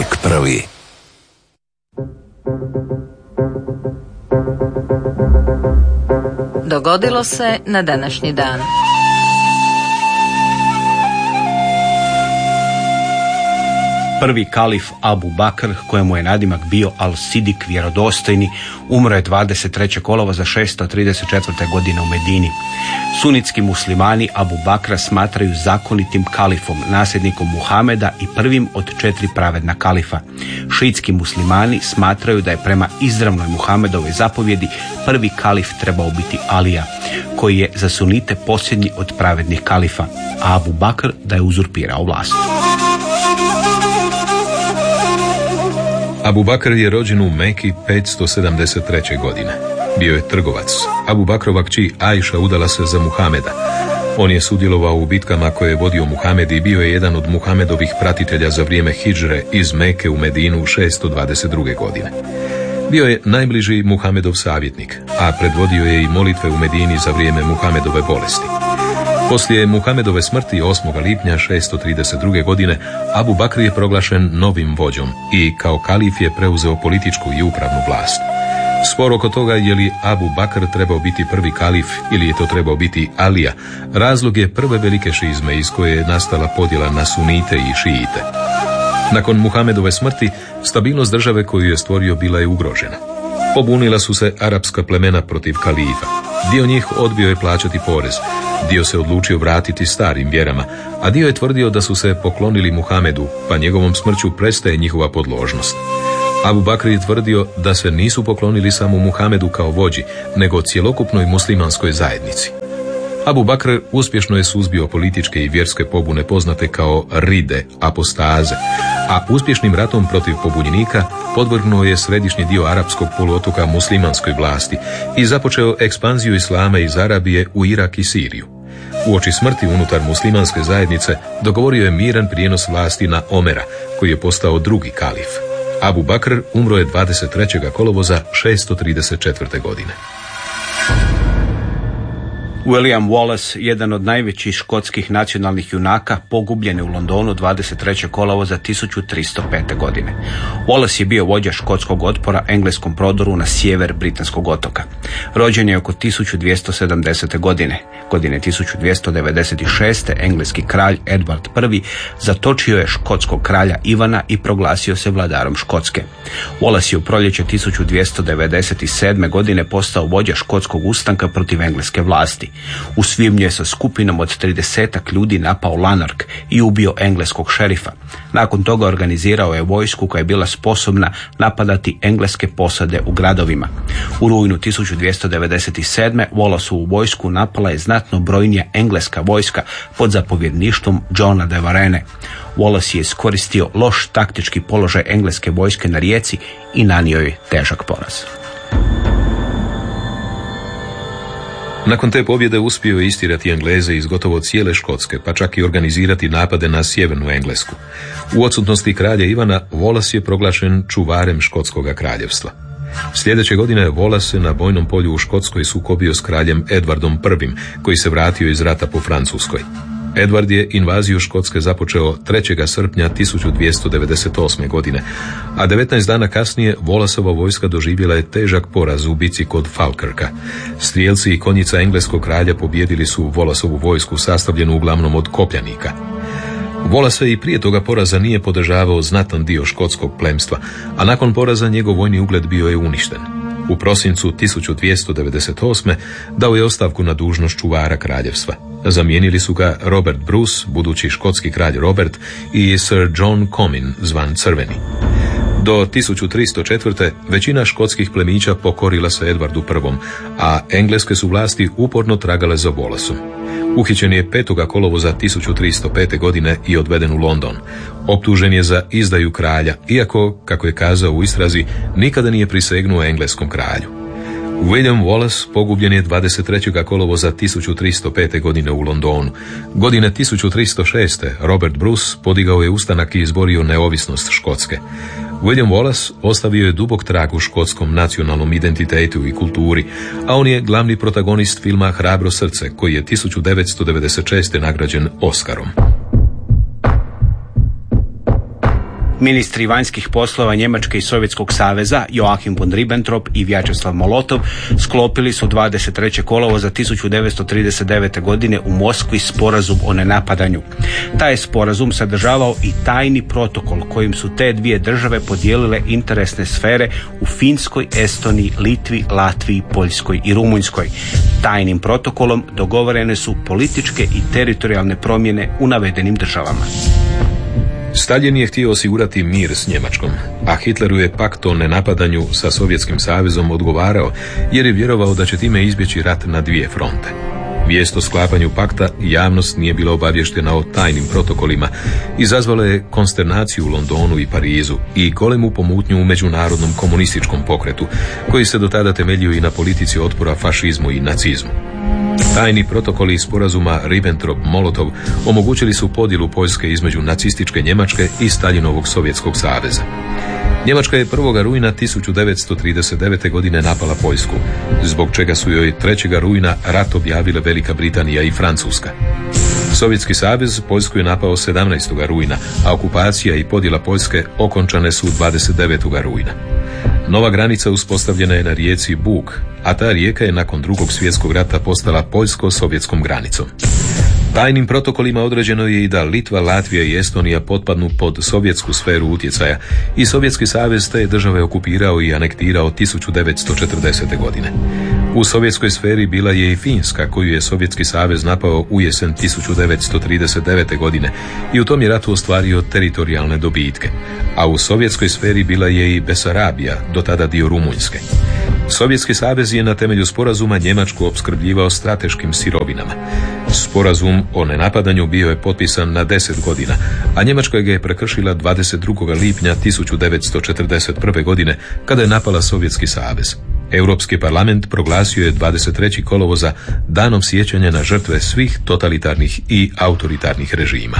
Čovjek prvi. Dogodilo se na današnji dan. Prvi kalif Abu Bakr, kojemu je nadimak bio Al-Sidik vjerodostojni, umro je 23. kolovoza 634. godine u Medini. Sunitski muslimani Abu Bakra smatraju zakonitim kalifom, nasljednikom Muhameda i prvim od 4 pravedna kalifa. Šiitski muslimani smatraju da je prema izravnoj Muhamedovoj zapovjedi prvi kalif trebao biti Alija, koji je za sunite posljednji od pravednih kalifa, a Abu Bakr da je uzurpirao vlast. Abu Bakr je rođen u Meki 573. godine. Bio je trgovac. Abu Bakrova kći Ajša udala se za Muhameda. On je sudjelovao u bitkama koje je vodio Muhamed i bio je jedan od Muhamedovih pratitelja za vrijeme hidžre iz Meke u Medinu 622. godine. Bio je najbliži Muhamedov savjetnik, a predvodio je i molitve u Medini za vrijeme Muhamedove bolesti. Poslije Muhamedove smrti 8. lipnja 632. godine Abu Bakr je proglašen novim vođom i kao kalif je preuzeo političku i upravnu vlast. Spor oko toga je li Abu Bakr trebao biti prvi kalif ili je to trebao biti Alija, razlog je prve velike šizme iz koje je nastala podjela na sunite i šiite. Nakon Muhamedove smrti, stabilnost države koju je stvorio bila je ugrožena. Pobunila su se arapska plemena protiv kalifa. Dio njih odbio je plaćati porez, dio se odlučio vratiti starim vjerama, a dio je tvrdio da su se poklonili Muhamedu, pa njegovom smrću prestaje njihova podložnost. Abu Bakr je tvrdio da se nisu poklonili samo Muhamedu kao vođi, nego cjelokupnoj muslimanskoj zajednici. Abu Bakr uspješno je suzbio političke i vjerske pobune poznate kao ride, apostaze, a uspješnim ratom protiv pobunjenika podvrgnuo je središnji dio arapskog poluotoka muslimanskoj vlasti i započeo ekspanziju islama iz Arabije u Irak i Siriju. Uoči smrti unutar muslimanske zajednice dogovorio je miran prijenos vlasti na Omera, koji je postao drugi kalif. Abu Bakr umro je 23. kolovoza 634. godine. William Wallace, jedan od najvećih škotskih nacionalnih junaka, pogubljen je u Londonu 23. kolovoza 1305. godine. Wallace je bio vođa škotskog otpora engleskom prodoru na sjever Britanskog otoka. Rođen je oko 1270. godine. Godine 1296. engleski kralj Edward I zatočio je škotskog kralja Ivana i proglasio se vladarom Škotske. Wallace je u proljeće 1297. godine postao vođa škotskog ustanka protiv engleske vlasti. U svibnju je sa skupinom od 30 ljudi napao Lanark i ubio engleskog šerifa. Nakon toga organizirao je vojsku koja je bila sposobna napadati engleske posade u gradovima. U rujnu 1297. Wallaceovu vojsku napala je znatno brojnija engleska vojska pod zapovjedništvom Johna de Varenne. Wallace je iskoristio loš taktički položaj engleske vojske na rijeci i nanio joj težak poraz. Nakon te pobjede uspio je istirati Engleze iz gotovo cijele Škotske, pa čak i organizirati napade na sjevernu Englesku. U odsutnosti kralja Ivana, Wallace je proglašen čuvarem Škotskoga kraljevstva. Sljedeće godine Wallace se na bojnom polju u Škotskoj sukobio s kraljem Edwardom I, koji se vratio iz rata po Francuskoj. Edward je invaziju Škotske započeo 3. srpnja 1298. godine, a 19 dana kasnije Wallaceova vojska doživjela je težak poraz u bici kod Falkirka. Strijelci i konjica engleskog kralja pobijedili su Wallaceovu vojsku sastavljenu uglavnom od kopljanika. Wallace i prije toga poraza nije podržavao znatan dio škotskog plemstva, a nakon poraza njegov vojni ugled bio je uništen. U prosincu 1298. dao je ostavku na dužnost čuvara kraljevstva. Zamijenili su ga Robert Bruce, budući škotski kralj Robert, i Sir John Comyn, zvan Crveni. Do 1304. većina škotskih plemića pokorila se Edwardu I, a engleske su vlasti uporno tragale za Wallaceom. Uhićen je 5. kolovoza 1305. godine i odveden u London. Optužen je za izdaju kralja, iako, kako je kazao u istrazi, nikada nije prisegnuo engleskom kralju. William Wallace pogubljen je 23. kolovoza 1305. godine u Londonu. Godine 1306. Robert Bruce podigao je ustanak i izborio neovisnost Škotske. William Wallace ostavio je dubok trag u škotskom nacionalnom identitetu i kulturi, a on je glavni protagonist filma Hrabro srce, koji je 1996. nagrađen Oscarom. Ministri vanjskih poslova Njemačke i Sovjetskog saveza Joachim von Ribbentrop i Vjačeslav Molotov sklopili su 23. kolovoza 1939. godine u Moskvi sporazum o nenapadanju. Taj je sporazum sadržavao i tajni protokol kojim su te dvije države podijelile interesne sfere u Finskoj, Estoniji, Litvi, Latviji, Poljskoj i Rumunjskoj. Tajnim protokolom dogovorene su političke i teritorijalne promjene u navedenim državama. Staljin je htio osigurati mir s Njemačkom, a Hitleru je pakt o nenapadanju sa Sovjetskim savezom odgovarao jer je vjerovao da će time izbjeći rat na dvije fronte. Vijest o sklapanju pakta javnost nije bila obavještena o tajnim protokolima, izazvala je konsternaciju u Londonu i Parizu i golemu pomutnju u međunarodnom komunističkom pokretu, koji se do tada temeljio i na politici otpora fašizmu i nacizmu. Tajni protokoli iz sporazuma Ribbentrop-Molotov omogućili su podjelu Poljske između nacističke Njemačke i Staljinovog Sovjetskog saveza. Njemačka je 1. rujna 1939. godine napala Poljsku, zbog čega su joj 3. rujna rat objavile Velika Britanija i Francuska. Sovjetski savez Poljsku je napao 17. rujna, a okupacija i podjela Poljske okončane su 29. rujna. Nova granica uspostavljena je na rijeci Bug, a ta rijeka je nakon Drugog svjetskog rata postala poljsko-sovjetskom granicom. Tajnim protokolima određeno je i da Litva, Latvija i Estonija potpadnu pod sovjetsku sferu utjecaja i Sovjetski savez te države okupirao i anektirao 1940. godine. U sovjetskoj sferi bila je i Finska, koju je Sovjetski savez napao u jesen 1939. godine i u tom je ratu ostvario teritorijalne dobitke. A u sovjetskoj sferi bila je i Besarabija, do tada dio Rumunjske. Sovjetski savez je na temelju sporazuma Njemačku opskrbljivao strateškim sirovinama. Sporazum o nenapadanju bio je potpisan na 10 godina, a Njemačka ga je prekršila 22. lipnja 1941. godine kada je napala Sovjetski savez. Europski parlament proglasio je 23. kolovoza danom sjećanja na žrtve svih totalitarnih i autoritarnih režima.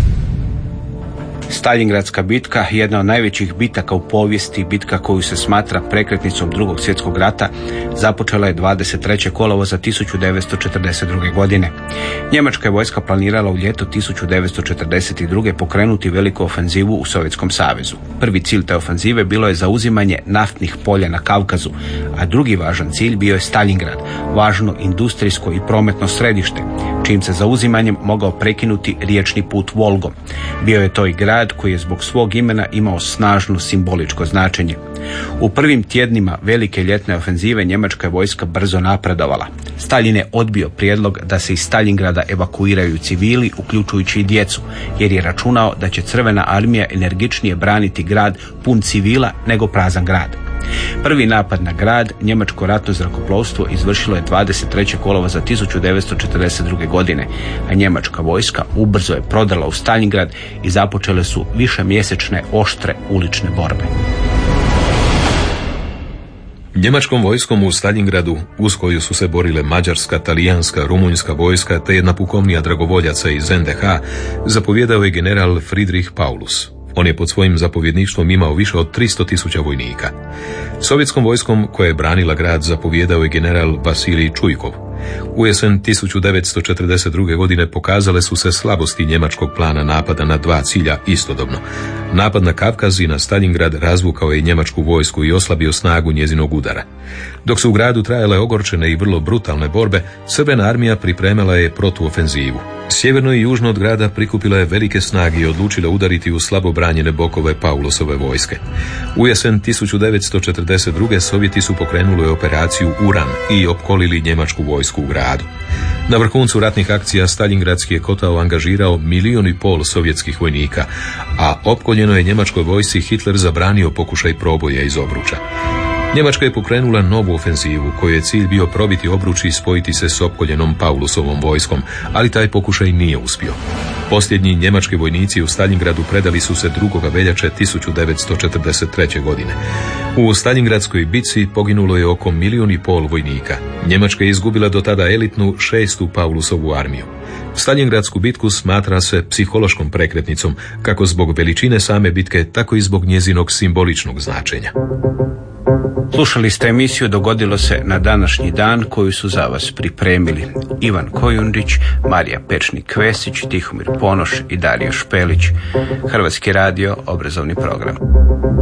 Staljingradska bitka, jedna od najvećih bitaka u povijesti, bitka koju se smatra prekretnicom Drugog svjetskog rata, započela je 23. kolovoza 1942. godine. Njemačka je vojska planirala u ljeto 1942. pokrenuti veliku ofenzivu u Sovjetskom savezu. Prvi cilj te ofenzive bilo je zauzimanje naftnih polja na Kavkazu, a drugi važan cilj bio je Staljingrad, važno industrijsko i prometno središte, čijim se zauzimanjem mogao prekinuti riječni put Volgom. Bio je to i grad koji je zbog svog imena imao snažno simboličko značenje. U prvim tjednima velike ljetne ofenzive njemačka je vojska brzo napredovala. Staljin je odbio prijedlog da se iz Staljingrada evakuiraju civili, uključujući i djecu, jer je računao da će Crvena armija energičnije braniti grad pun civila nego prazan grad. Prvi napad na grad njemačko ratno zrakoplovstvo izvršilo je 23. kolovoza 1942. godine, a njemačka vojska ubrzo je prodala u Staljingrad i započele su višemjesečne oštre ulične borbe. Njemačkom vojskom u Staljingradu, uz koju su se borile mađarska, talijanska, rumunjska vojska te jedna pukovnija dragovoljaca iz NDH, zapovjedao je general Friedrich Paulus. On je pod svojim zapovjedništvom imao više od 300.000 vojnika. Sovjetskom vojskom koja je branila grad zapovjedao je general Vasilij Čujkov. U jesen 1942. godine pokazale su se slabosti njemačkog plana napada na dva cilja istodobno. Napad na Kavkaz i na Staljingrad razvukao je njemačku vojsku i oslabio snagu njezinog udara. Dok su u gradu trajale ogorčene i vrlo brutalne borbe, Crvena armija pripremala je protuofenzivu. Sjeverno i južno od grada prikupila je velike snage i odlučila udariti u slabo branjene bokove Paulusove vojske. U jesen 1942. Sovjeti su pokrenuli operaciju Uran i opkolili njemačku vojsku u gradu. Na vrhuncu ratnih akcija Staljingradski je kotao angažirao 1,5 milijuna sovjetskih vojnika, a opkoljeno je njemačkoj vojsci Hitler zabranio pokušaj proboja iz obruča. Njemačka je pokrenula novu ofenzivu, kojoj je cilj bio probiti obruč i spojiti se s opkoljenom Paulusovom vojskom, ali taj pokušaj nije uspio. Posljednji njemački vojnici u Staljingradu predali su se 2. veljače 1943. godine. U Staljingradskoj bitci poginulo je oko 1,5 milijuna vojnika. Njemačka je izgubila do tada elitnu 6. Paulusovu armiju. Staljingradsku bitku smatra se psihološkom prekretnicom, kako zbog veličine same bitke, tako i zbog njezinog simboličnog značenja. Slušali ste emisiju Dogodilo se na današnji dan, koju su za vas pripremili Ivan Kojundić, Marija Pečnik-Kvesić, Tihomir Ponoš i Dario Špelić. Hrvatski radio, obrazovni program.